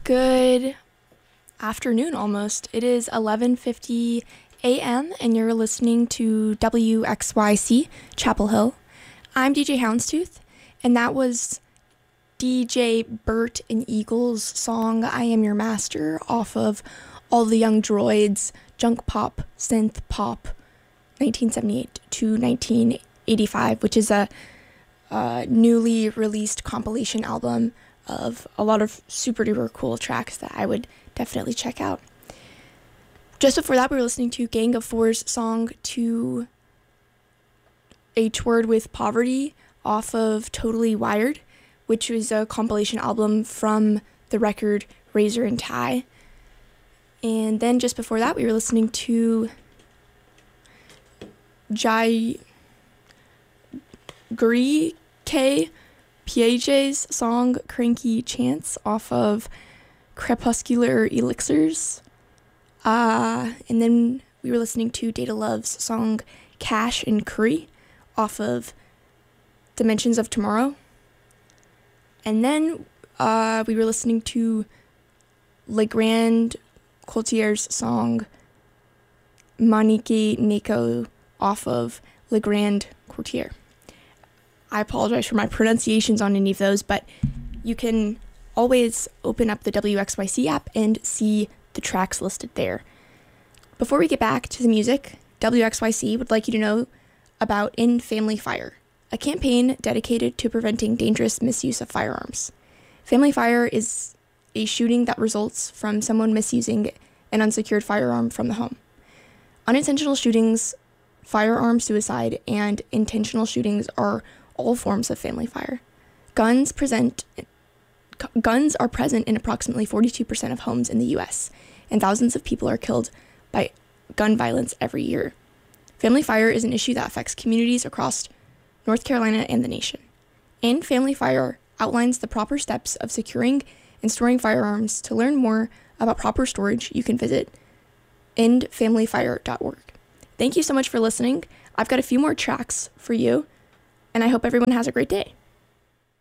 Good afternoon almost. It is 11:50 a.m. and you're listening to WXYC Chapel Hill. I'm DJ Houndstooth, and that was DJ Bert and Eagles' song I Am Your Master off of All the Young Droids Junk Pop Synth Pop 1978 to 1985, which is a newly released compilation album of a lot of super duper cool tracks that I would definitely check out. Just before that, we were listening to Gang of Four's song To H Word with Poverty off of Totally Wired, which was a compilation album from the record Razor and Tie. And then just before that, we were listening to Gri K. Piaget's song Cranky Chance off of Crepuscular Elixirs. And then we were listening to Data Love's song Cash and Curry off of Dimensions of Tomorrow. And then we were listening to Le Grand Courtier's song Maniki Neko off of Le Grand Courtier. I apologize for my pronunciations on any of those, but you can always open up the WXYC app and see the tracks listed there. Before we get back to the music, WXYC would like you to know about In Family Fire, a campaign dedicated to preventing dangerous misuse of firearms. Family Fire is a shooting that results from someone misusing an unsecured firearm from the home. Unintentional shootings, firearm suicide, and intentional shootings are all forms of family fire. Guns are present in approximately 42% of homes in the U.S., and thousands of people are killed by gun violence every year. Family fire is an issue that affects communities across North Carolina and the nation. And Family Fire outlines the proper steps of securing and storing firearms. To learn more about proper storage, you can visit endfamilyfire.org. Thank you so much for listening. I've got a few more tracks for you, and I hope everyone has a great day.